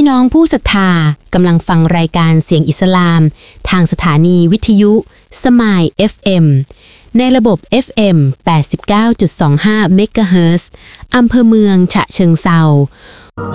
พี่น้องผู้ศรัทธากำลังฟังรายการเสียงอิสลามทางสถานีวิทยุสมาย FM ในระบบ FM 89.25 เมกะเฮิรตซ์อำเภอเมืองฉะเชิงเทรา